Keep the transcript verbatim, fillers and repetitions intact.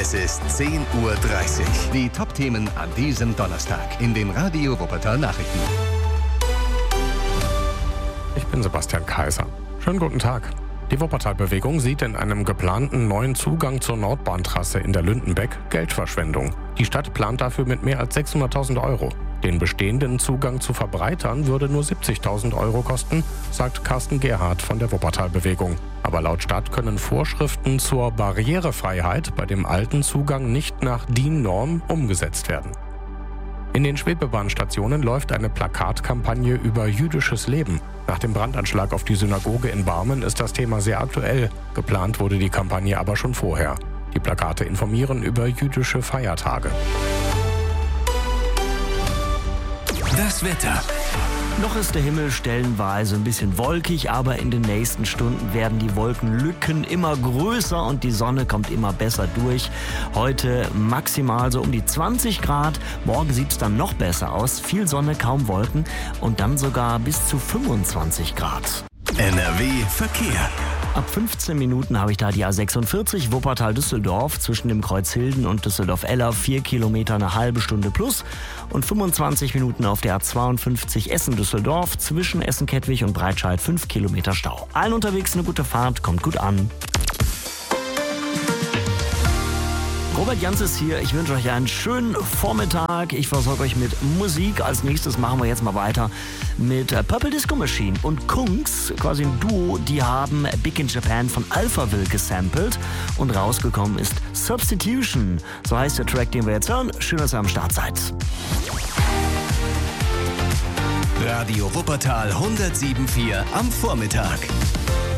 Es ist zehn Uhr dreißig. Die Top-Themen an diesem Donnerstag in den Radio Wuppertal Nachrichten. Ich bin Sebastian Kaiser. Schönen guten Tag. Die Wuppertal-Bewegung sieht in einem geplanten neuen Zugang zur Nordbahntrasse in der Lündenbeck Geldverschwendung. Die Stadt plant dafür mit mehr als sechshunderttausend Euro. Den bestehenden Zugang zu verbreitern würde nur siebzigtausend Euro kosten, sagt Carsten Gerhardt von der Wuppertal-Bewegung. Aber laut Stadt können Vorschriften zur Barrierefreiheit bei dem alten Zugang nicht nach D I N-Norm umgesetzt werden. In den Schwebebahnstationen läuft eine Plakatkampagne über jüdisches Leben. Nach dem Brandanschlag auf die Synagoge in Barmen ist das Thema sehr aktuell. Geplant wurde die Kampagne aber schon vorher. Die Plakate informieren über jüdische Feiertage. Das Wetter. Noch ist der Himmel stellenweise ein bisschen wolkig, aber in den nächsten Stunden werden die Wolkenlücken immer größer und die Sonne kommt immer besser durch. Heute maximal so um die zwanzig Grad, morgen sieht es dann noch besser aus, viel Sonne, kaum Wolken und dann sogar bis zu fünfundzwanzig Grad. N R W Verkehr. Ab fünfzehn Minuten habe ich da die A sechsundvierzig Wuppertal-Düsseldorf zwischen dem Kreuz Hilden und Düsseldorf-Eller, vier Kilometer, eine halbe Stunde plus. Und fünfundzwanzig Minuten auf der A zweiundfünfzig Essen-Düsseldorf zwischen Essen-Kettwig und Breitscheid, fünf Kilometer Stau. Allen unterwegs eine gute Fahrt, kommt gut an. Robert Jans ist hier. Ich wünsche euch einen schönen Vormittag. Ich versorge euch mit Musik. Als nächstes machen wir jetzt mal weiter mit Purple Disco Machine und Kungs, quasi ein Duo. Die haben Big in Japan von Alphaville gesampelt und rausgekommen ist Substitution. So heißt der Track, den wir jetzt hören. Schön, dass ihr am Start seid. Radio Wuppertal hundertsieben Komma vier am Vormittag.